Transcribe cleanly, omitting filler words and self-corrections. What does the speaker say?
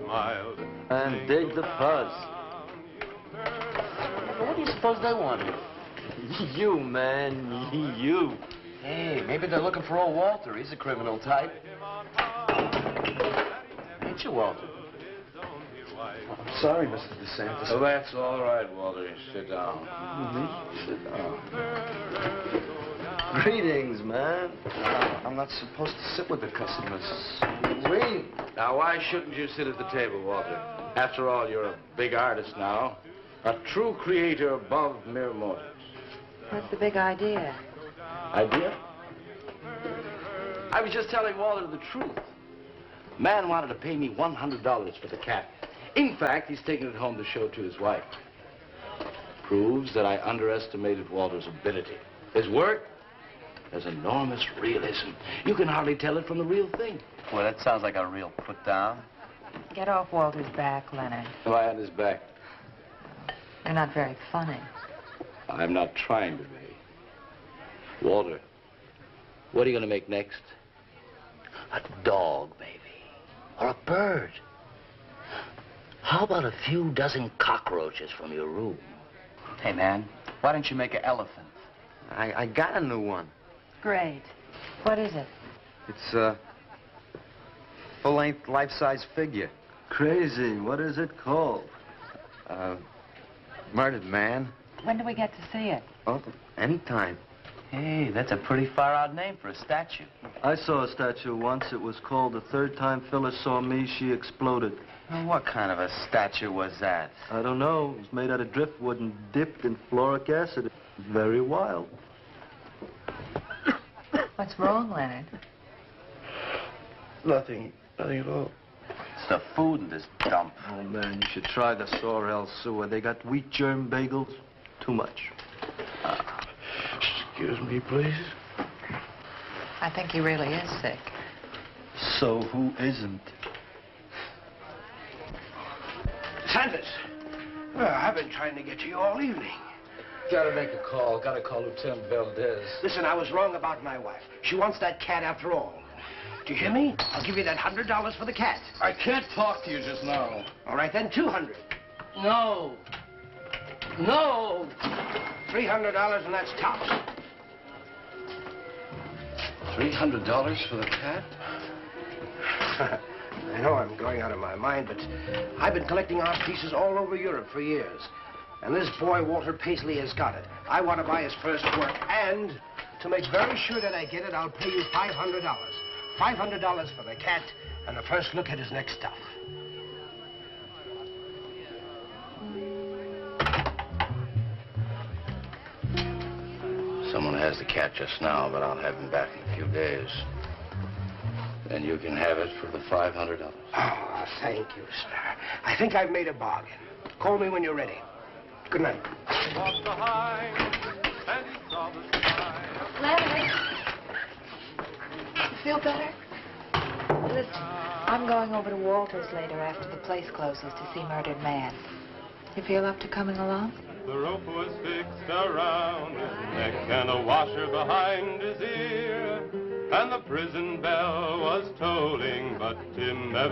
smiled. And dig the fuzz. What do you suppose they want here? You, man, you. Hey, maybe they're looking for old Walter. He's a criminal type. Ain't you, Walter? I'm sorry, Mr. DeSantis. Oh, that's all right, Walter. Sit down. Sit down. Greetings, man. I'm not supposed to sit with the customers. Wait. Now, why shouldn't you sit at the table, Walter? After all, you're a big artist now. A true creator above mere mortals. What's the big idea? Idea? I was just telling Walter the truth. Man wanted to pay me $100 for the cat. In fact, he's taking it home to show to his wife. Proves that I underestimated Walter's ability. His work has enormous realism. You can hardly tell it from the real thing. Well, that sounds like a real put down. Get off Walter's back, Leonard. Am I on his back? You're not very funny. I'm not trying to be. Walter, what are you going to make next? A dog, maybe. Or a bird. How about a few dozen cockroaches from your room? Hey, man, why don't you make an elephant? I got a new one. Great. What is it? It's a full-length, life-size figure. Crazy. What is it called? Murdered man. When do we get to see it? Oh, anytime. Hey, that's a pretty far-out name for a statue. I saw a statue once. It was called The Third Time Phyllis Saw Me, She Exploded. Well, what kind of a statue was that? I don't know. It was made out of driftwood and dipped in fluoric acid. Very wild. What's wrong, Leonard? Nothing at all. It's the food in this dump. Oh, man, you should try the Sorrel sewer. They got wheat germ bagels. Too much. Excuse me, please. I think he really is sick. So who isn't? Sanders! Well, I've been trying to get to you all evening. Gotta make a call. Gotta call Lieutenant Valdez. Listen, I was wrong about my wife. She wants that cat after all. Do you hear me? I'll give you that $100 for the cat. I can't talk to you just now. All right, then, $200. No. No. $300, and that's tops. $300 for the cat? I know I'm going out of my mind, but I've been collecting art pieces all over Europe for years. And this boy, Walter Paisley, has got it. I want to buy his first work, and to make very sure that I get it, I'll pay you $500. $500 for the cat and the first look at his next stuff. Someone has the cat just now, but I'll have him back in a few days. Then you can have it for the $500. Oh, thank you, sir. I think I've made a bargain. Call me when you're ready. Good night. Leonard! You feel better? Listen, I'm going over to Walter's later after the place closes to see Murdered Man. You feel up to coming along? The rope was fixed around his neck and a washer behind his ear, and the prison bell was tolling, but Tim never